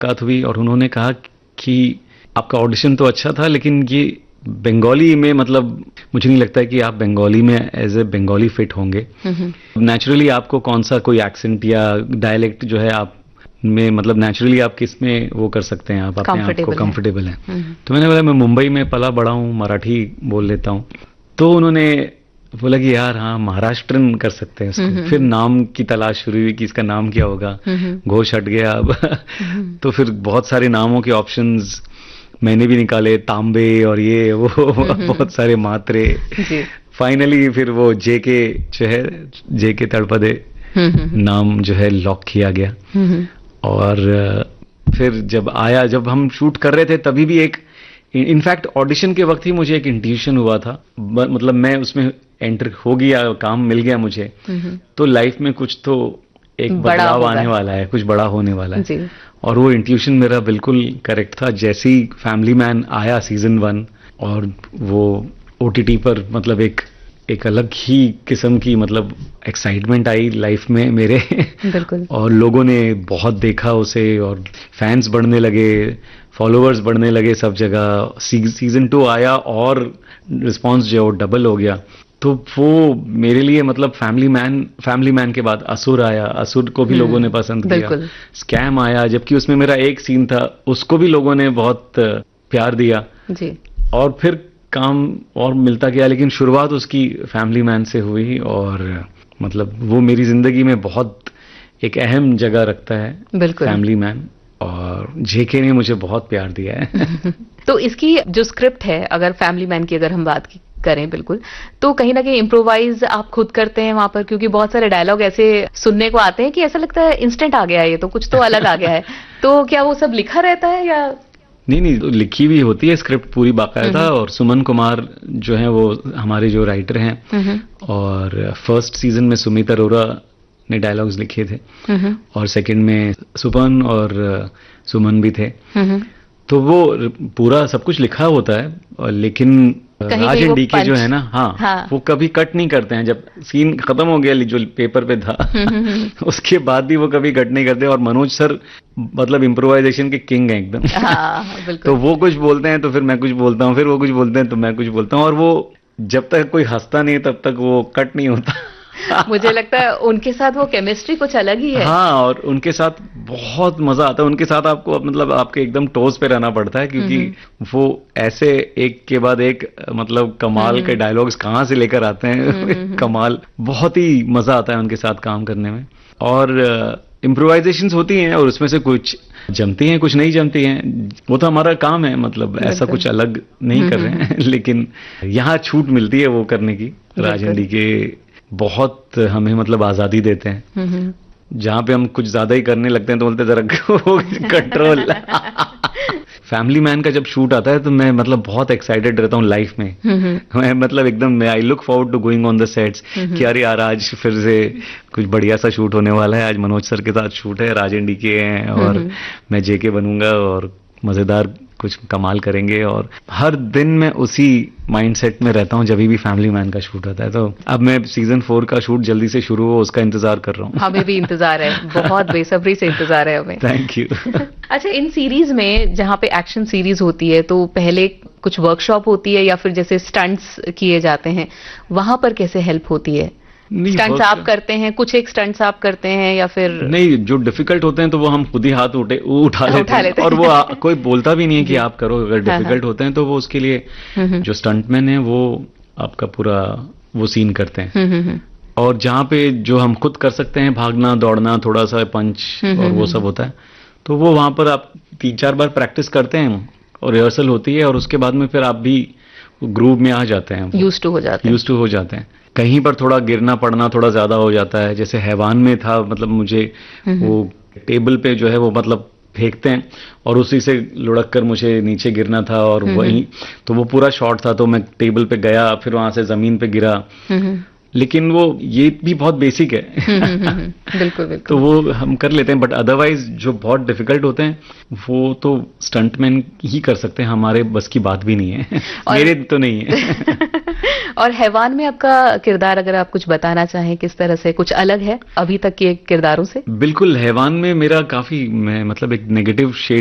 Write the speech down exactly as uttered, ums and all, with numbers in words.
मुलाकात हुई और उन्होंने कहा कि आपका ऑडिशन तो अच्छा था, लेकिन ये बंगाली में मतलब मुझे नहीं लगता है कि आप बंगाली में एज ए बंगाली फिट होंगे। नेचुरली आपको कौन सा कोई एक्सेंट या डायलेक्ट जो है आप में मतलब नेचुरली आप किस में वो कर सकते हैं, आप अपने आप को कंफर्टेबल हैं। तो मैंने बोला मैं मुंबई में पला बड़ा हूँ, मराठी बोल लेता हूँ। तो उन्होंने बोला कि यार हाँ महाराष्ट्रन कर सकते हैं इसको। फिर नाम की तलाश शुरू हुई कि इसका नाम क्या होगा, घोष हट गया अब। तो फिर बहुत सारे नामों के ऑप्शंस मैंने भी निकाले, तांबे और ये वो बहुत सारे मात्रे। फाइनली फिर वो जेके जो है जेके तड़पदे नाम जो है लॉक किया गया। और फिर जब आया, जब हम शूट कर रहे थे तभी भी एक इनफैक्ट ऑडिशन के वक्त ही मुझे एक इंट्यूशन हुआ था, मतलब मैं उसमें एंटर हो गया, काम मिल गया मुझे, तो लाइफ में कुछ तो एक बदलाव आने वाला है, कुछ बड़ा होने वाला है जी। और वो इंट्यूशन मेरा बिल्कुल करेक्ट था। जैसे ही फैमिली मैन आया सीजन वन और वो ओटीटी पर मतलब एक एक अलग ही किस्म की मतलब एक्साइटमेंट आई लाइफ में मेरे। बिल्कुल। और लोगों ने बहुत देखा उसे और फैंस बढ़ने लगे, फॉलोअर्स बढ़ने लगे सब जगह। सी, सीजन टू आया और रिस्पांस जो डबल हो गया। तो वो मेरे लिए मतलब फैमिली मैन फैमिली मैन के बाद असुर आया, असुर को भी लोगों ने पसंद किया। स्कैम आया, जबकि उसमें मेरा एक सीन था, उसको भी लोगों ने बहुत प्यार दिया जी। और फिर काम और मिलता गया, लेकिन शुरुआत उसकी फैमिली मैन से हुई और मतलब वो मेरी जिंदगी में बहुत एक अहम जगह रखता है फैमिली मैन। और जेके ने मुझे बहुत प्यार दिया है। तो इसकी जो स्क्रिप्ट है, अगर फैमिली मैन की अगर हम बात करें बिल्कुल, तो कहीं ना कहीं इम्प्रोवाइज आप खुद करते हैं वहां पर, क्योंकि बहुत सारे डायलॉग ऐसे सुनने को आते हैं कि ऐसा लगता है इंस्टेंट आ गया है, ये तो कुछ तो अलग आ गया है। तो क्या वो सब लिखा रहता है या नहीं? नहीं, लिखी भी होती है स्क्रिप्ट पूरी बाकायदा। और सुमन कुमार जो है वो हमारे जो राइटर हैं, और फर्स्ट सीजन में सुमित अरोरा ने डायलॉग्स लिखे थे और सेकंड में सुपन और सुमन भी थे। तो वो पूरा सब कुछ लिखा होता है, और लेकिन राज एंड डीके जो है ना, हाँ, हाँ वो कभी कट नहीं करते हैं। जब सीन खत्म हो गया जो पेपर पे था उसके बाद भी वो कभी कट नहीं करते। और मनोज सर मतलब इम्प्रोवाइजेशन के किंग हैं एकदम। हाँ, तो वो कुछ बोलते हैं तो फिर मैं कुछ बोलता हूँ, फिर वो कुछ बोलते हैं तो मैं कुछ बोलता हूँ, और वो जब तक कोई हंसता नहीं तब तक वो कट नहीं होता। मुझे लगता है उनके साथ वो केमिस्ट्री कुछ अलग ही है। हाँ, और उनके साथ बहुत मजा आता है। उनके साथ आपको मतलब आपके एकदम टोज पे रहना पड़ता है, क्योंकि वो ऐसे एक के बाद एक मतलब कमाल के डायलॉग्स कहाँ से लेकर आते हैं। कमाल, बहुत ही मजा आता है उनके साथ काम करने में। और इम्प्रोवाइजेशंस होती हैं और उसमें से कुछ जमती हैं, कुछ नहीं जमती हैं। वो तो हमारा काम है, मतलब ऐसा कुछ अलग नहीं कर रहे हैं। लेकिन यहाँ छूट मिलती है वो करने की। राज एंड डीके बहुत हमें मतलब आजादी देते हैं। जहां पे हम कुछ ज्यादा ही करने लगते हैं तो बोलते जरा कंट्रोल। फैमिली मैन का जब शूट आता है तो मैं मतलब बहुत एक्साइटेड रहता हूँ लाइफ में। मैं मतलब एकदम I look forward to going on the sets कि अरे यार आज फिर से कुछ बढ़िया सा शूट होने वाला है। आज मनोज सर के साथ शूट है, राज एंड डीके हैं और मैं जेके बनूंगा और मजेदार कुछ कमाल करेंगे। और हर दिन मैं उसी माइंडसेट में रहता हूँ जब भी फैमिली मैन का शूट होता है। तो अब मैं सीजन फोर का शूट जल्दी से शुरू हो उसका इंतजार कर रहा हूँ। हमें भी इंतजार है, बहुत बेसब्री से इंतजार है हमें। Thank you. अच्छा, इन सीरीज में जहाँ पे एक्शन सीरीज होती है तो पहले कुछ वर्कशॉप होती है या फिर जैसे स्टंट्स किए जाते हैं, वहां पर कैसे हेल्प होती है? स्टंट्स आप करते हैं, कुछ एक स्टंट्स आप करते हैं या फिर नहीं? जो डिफिकल्ट होते हैं तो वो हम खुद ही हाथ उठे उठा लेते, उठा लेते हैं, और वो आ, कोई बोलता भी नहीं है कि आप करो। अगर डिफिकल्ट होते हैं तो वो उसके लिए जो स्टंटमैन है वो आपका पूरा वो सीन करते हैं। और जहाँ पे जो हम खुद कर सकते हैं, भागना दौड़ना, थोड़ा सा पंच और वो सब होता है, तो वो वहां पर आप तीन चार बार प्रैक्टिस करते हैं और रिहर्सल होती है, और उसके बाद में फिर आप भी ग्रूव में आ जाते हैं, यूज्ड टू हो जाते हैं। यूज्ड टू हो जाते हैं। कहीं पर थोड़ा गिरना पड़ना थोड़ा ज्यादा हो जाता है, जैसे हैवान में था, मतलब मुझे वो टेबल पे जो है वो मतलब फेंकते हैं और उसी से लुढ़क कर मुझे नीचे गिरना था, और वहीं तो वो पूरा शॉट था, तो मैं टेबल पे गया, फिर वहां से जमीन पे गिरा, लेकिन वो ये भी बहुत बेसिक है। हम्म, हम्म, हम्म, बिल्कुल बिल्कुल। तो वो हम कर लेते हैं, बट अदरवाइज जो बहुत डिफिकल्ट होते हैं वो तो स्टंटमैन ही कर सकते हैं, हमारे बस की बात भी नहीं है। और मेरे तो नहीं है। और हैवान में आपका किरदार अगर आप कुछ बताना चाहें, किस तरह से कुछ अलग है अभी तक के किरदारों से? बिल्कुल, हैवान में मेरा काफी, मैं मतलब एक नेगेटिव शेड